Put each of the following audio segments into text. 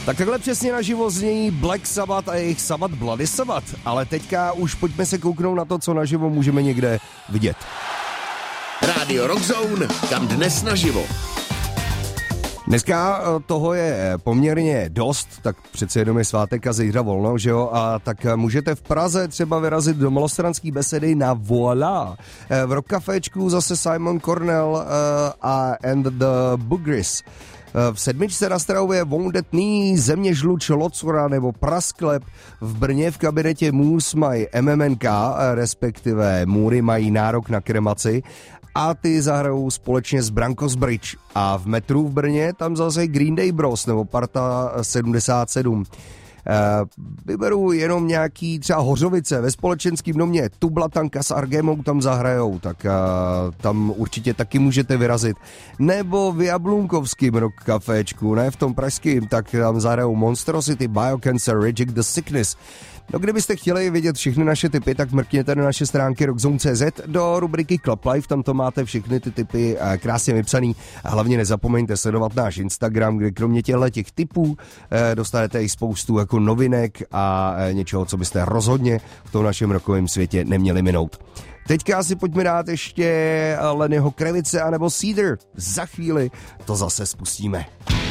Tak takhle přesně naživo znějí Black Sabbath a jejich Sabbath Bloody Sabbath. Ale teďka už pojďme se kouknout na to, co naživo můžeme někde vidět. Rádio Rockzone, kam dnes naživo. Dneska toho je poměrně dost, tak přece jenom je svátek a zítra volno, že jo? A tak můžete v Praze třeba vyrazit do Malostranské besedy na Voilà. V Rock Caféčku zase Simon Cornell and the Bugris. V sedmičce na Strahově Wounded Knee, Země žluč, Locora nebo Prasklep. V Brně v kabinetě Moose mají MMNK, respektive Můry mají nárok na kremaci a ty zahrajou společně s Brankos Bridge. A v metru v Brně tam zase Green Day Bros nebo Parta 77. Vyberu jenom nějaký třeba Hořovice ve Společenském domě, Tublatanka s Argemou tam zahrajou, tak tam určitě taky můžete vyrazit. Nebo v Jablunkovském Rock Caféčku, ne v tom pražským, tak tam zahrajou Monstrosity, Biocancer, Reject the Sickness. No kdybyste chtěli vidět všechny naše tipy, tak mrkněte na naše stránky rockzone.cz do rubriky Club Life, tam to máte všechny ty tipy krásně vypsaný a hlavně nezapomeňte sledovat náš Instagram, kde kromě těch tipů dostanete i spoustu jako novinek a něčeho, co byste rozhodně v tom našem rockovém světě neměli minout. Teďka si pojďme dát ještě Lennyho Kravice anebo Cedar. Za chvíli to zase spustíme.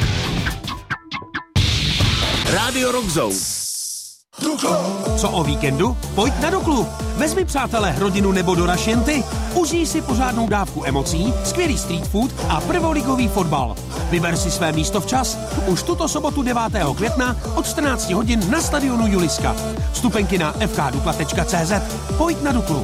Rádio Rockzone. Co o víkendu? Pojď na Duklu. Vezmi přátelé, rodinu nebo do Rašenty. Užij si pořádnou dávku emocí, skvělý street food a prvoligový fotbal. Vyber si své místo včas. Už tuto sobotu 9. května od 14 hodin na stadionu Juliska. Vstupenky na fkdukla.cz. Pojď na Duklu.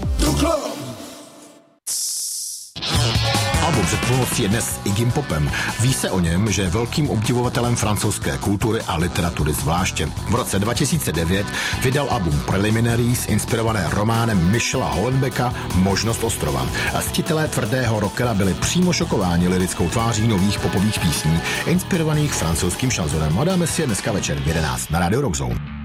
Album předpomocí je dnes Iggy Popem. Ví se o něm, že je velkým obdivovatelem francouzské kultury a literatury zvláště. V roce 2009 vydal album Preliminaries, inspirované románem Michela Houellebecqa Možnost ostrova. A ctitelé tvrdého rockera byli přímo šokováni lirickou tváří nových popových písní, inspirovaných francouzským šanzonem. Dáme si je dneska večer v 11 na Radio Rockzone.